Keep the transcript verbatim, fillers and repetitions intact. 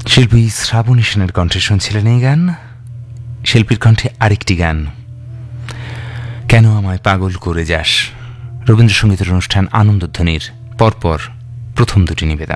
শিল্পী শ্রাবণী সেনের কণ্ঠে শুনছিলেন এই গান। শিল্পীর কণ্ঠে আরেকটি গান, কেন আমায় পাগল করে যাস, রবীন্দ্রসঙ্গীতের অনুষ্ঠান আনন্দধ্বনির পরপর প্রথম দুটি নিবেদন।